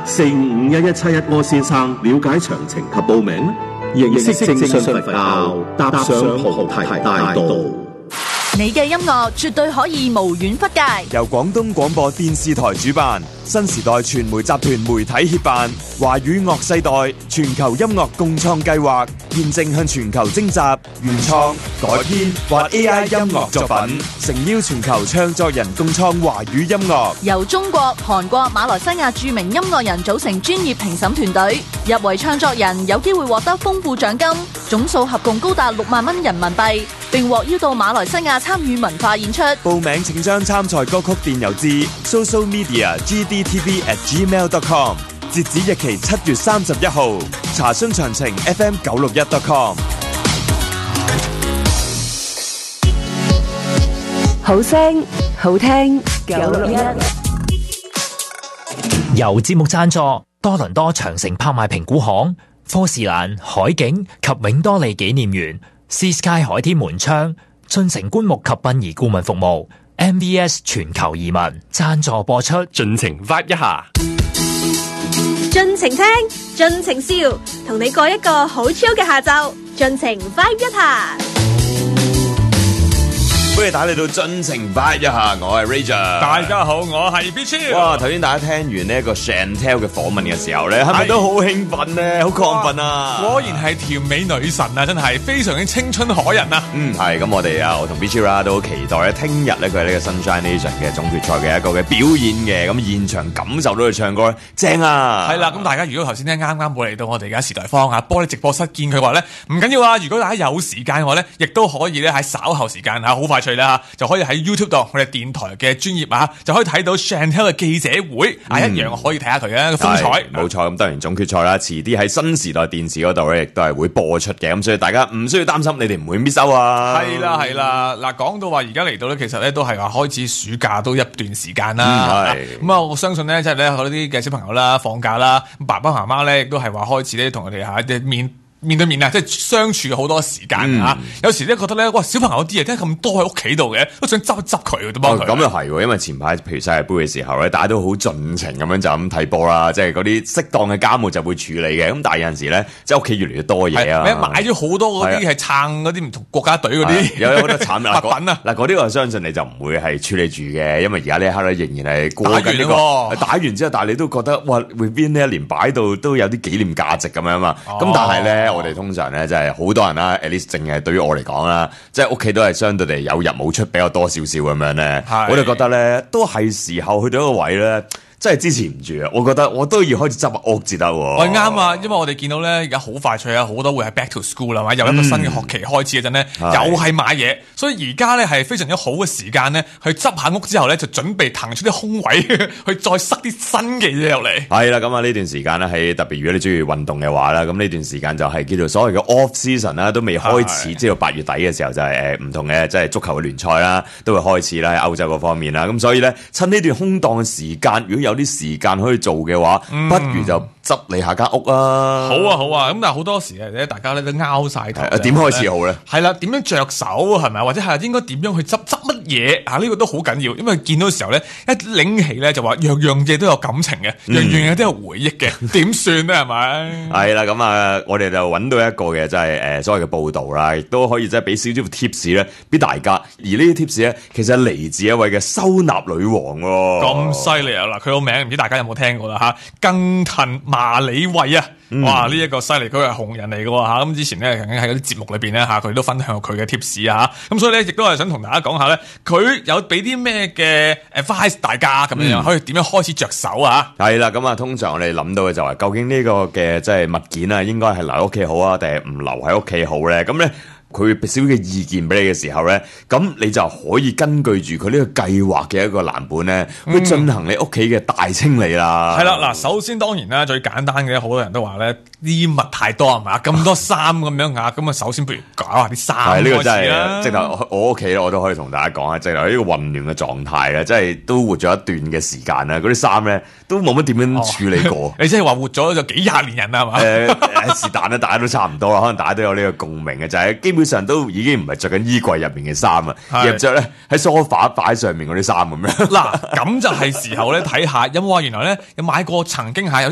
455117柯先生了解詳情及報名呢？認識正信佛教，踏上菩提大道。 你嘅音樂絕對可以無遠弗屆。 由廣東廣播電視台主辦，新時代傳媒集團媒體協辦，華語樂世代全球音樂共創計劃，現正向全球徵集原創、改編或 AI 音樂作品，誠邀全球唱作人共創華語音樂。 由中國、韓國、馬來西亞著名音樂人組成專業評審團隊，入圍唱作人有機會獲得豐富獎金，總數合共高達6萬蚊人民幣，並獲邀到馬來西亞參與文化演出。 報名請將參賽歌曲電郵至 socialmedia@gdtv@gmail.com， 截止日期7月31號。查詢詳情 fm961.com。 好聲好聽961。 由節目贊助多倫多長城拍賣評估行、科士蘭海景及永多利紀念園、Sea Sky 海天門窗、進城棺木及殯儀顧問服務、MVS 全球移民贊助播出。 盡情 vibe 一下， 盡情聽，盡情笑，同你過一個好 chill 嘅下晝，盡情 vibe 一下。 歡迎大家嚟到盡情 vibe 一下，我係 Ranger。 大家好，我係 Bichu。 哇！頭先大家聽完呢一個 Chantel 嘅訪問嘅時候咧，係咪都好興奮咧？好亢奮啊！ 果然係甜美女神啊，真係非常之青春可人啊！ 係咁，我哋我同 Bichu 啦都好期待咧，聽日咧佢係呢個 Sunshine Nation 嘅總決賽嘅一個嘅表演嘅，咁現場感受到佢唱歌正啊！ 係啦，咁大家如果頭先咧啱啱冇嚟到我哋而家時代坊啊玻璃直播室見佢話咧，唔緊要啊！如果大家有時間嘅話咧，亦都可以咧喺稍後時間好快脆啦就可以喺 YouTube 度我哋電台嘅專頁就可以睇到 Chantel 嘅記者會一樣可以睇下佢嘅風采。冇錯， 咁當然總決賽啦，遲啲喺新時代電視嗰度咧，亦都係會播出嘅，咁所以大家唔需要擔心，你哋唔會 miss 收啊。 係啦，嗱講到話而家嚟到咧，其實咧都係話開始暑假都一段時間啦。咁我相信咧，即係咧嗰啲嘅小朋友啦，放假啦，爸爸媽媽咧亦都係話開始咧同佢哋面對面啊，即係相處好多時間有時咧覺得咧，哇！小朋友啲嘢點解咁多喺屋企度嘅，都想執一執佢都幫佢。咁又係喎， 因為前排譬如世界盃嘅時候咧，大家都好盡情咁樣就咁睇波啦，即係嗰啲適當嘅家務就會處理嘅。咁但係有陣時咧，即係屋企越嚟越多嘢啊， 買咗好多嗰啲係撐嗰啲唔同國家隊嗰啲， 有好多產物品啊。 嗱，嗰啲我相信你就唔會係處理住嘅，因為而家呢一刻咧仍然係過緊呢個打完之後，但係你都覺得哇，within 呢一年擺到都有啲紀念價值咁樣嘛。咁但係咧，我哋通常咧即係好多人啦 ，at least 淨係對於我嚟講啦，即係屋企都係相對地有入冇出比較多少少咁樣咧，我就覺得咧都係時候去到一個位咧。真係支持唔住啊！我覺得我都要開始執屋至得喎。 喂，啱啊，因為我哋見到咧而家好快脆啊，好多會係 back to school 啦嘛，有一個新嘅學期開始嗰陣咧，又係買嘢，所以而家咧係非常之好嘅時間咧，去執下屋之後咧，就準備騰出啲空位去再塞啲新嘅嘢入嚟。係啦，咁啊呢段時間咧係特別，如果你中意運動嘅話啦，咁呢段時間就係叫做所謂嘅 off season 啦，都未開始，即係8月底嘅時候就係唔同嘅即係足球嘅聯賽啦，都會開始啦喺歐洲嗰方面啦，咁所以咧趁呢段空檔嘅時間，如果有啲時間可以做嘅話，不如就執你下間屋啊！ 好啊，咁但係好多時咧，大家咧都拗晒頭。 點開始好咧？係啦，點樣着手係咪？或者係應該點樣去執乜嘢啊？呢個都好緊要，因為見到嘅時候咧，一拎起咧就話樣樣嘢都有感情嘅，樣樣嘢都有回憶嘅，點算咧？係咪？係啦，咁啊，我哋就揾到一個嘅，即係所謂嘅報導啦，亦都可以即係俾少少 tips 咧，俾大家。而呢啲 tips 咧，其實係嚟自一位嘅收納女王喎。 咁犀利啊！嗱，佢個名唔知大家有冇聽過啦嚇？更騰麻里惠啊！哇！呢一個犀利，佢係紅人嚟嘅喎嚇。咁之前咧曾經喺嗰啲節目裏邊咧嚇，佢都分享過佢嘅 tips 啊嚇。咁所以咧，亦都係想同大家講下咧，佢有俾啲咩嘅 advice 大家咁樣，可以點樣開始着手啊？ 係啦，咁啊，通常我哋諗到嘅就係究竟呢個嘅即係物件啊，應該係留喺屋企好啊，定係唔留喺屋企好咧？咁咧。佢俾少少嘅意見俾你嘅時候咧，咁你就可以根據住佢呢個計劃嘅一個藍本咧，去進行你屋企嘅大清理啦。 係啦，嗱，首先當然啦，最簡單嘅，好多人都話咧，衣物太多係嘛，咁多衫咁樣啊，咁啊，首先不如搞下啲衫。係呢個真係，直頭我屋企咧，我都可以同大家講啊，直頭呢個混亂嘅狀態咧，即係都活咗一段嘅時間啦。嗰啲衫咧都冇乜點樣處理過。 你即係話活咗就幾廿年人啦，係嘛？ 是但啦，大家都差唔多啦，可能大家都有呢個共鳴嘅，就係基本上都已經唔係着緊衣櫃入面嘅衫啊，入着咧喺梳化擺上面嗰啲衫咁樣。 嗱，咁就係時候咧睇下有冇話原來咧有買過曾經有